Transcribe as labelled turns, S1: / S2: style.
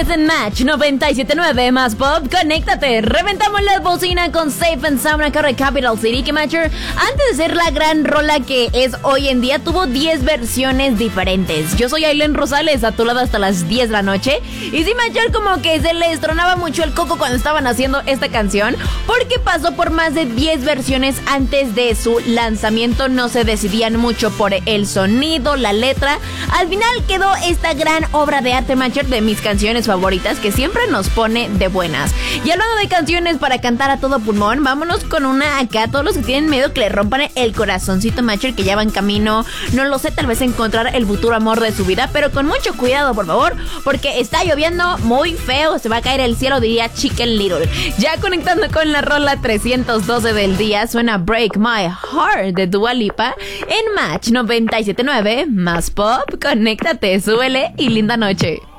S1: Estás en Match 97.9 más pop. Conéctate. Reventamos la bocina con Safe and Sound acá de Capital City. Que Matcher, antes de ser la gran rola que es hoy en día, tuvo 10 versiones diferentes. Yo soy Aileen Rosales, a tu lado hasta las 10 de la noche. Y sí, Matcher, como que se les tronaba mucho el coco cuando estaban haciendo esta canción, porque pasó por más de 10 versiones antes de su lanzamiento. No se decidían mucho por el sonido, la letra. Al final quedó esta gran obra de arte, Matcher, de mis canciones favoritas, que siempre nos pone de buenas. Y hablando de canciones para cantar a todo pulmón, vámonos con una acá. Todos los que tienen miedo que le rompan el corazoncito, Matcher, que ya va en camino, no lo sé, tal vez encontrar el futuro amor de su vida, pero con mucho cuidado, por favor, porque está lloviendo muy feo, se va a caer el cielo, diría Chicken Little. Ya conectando con la rola 312 del día, suena Break My Heart de Dua Lipa en Match 97.9 más pop. Conéctate, súbele y linda noche.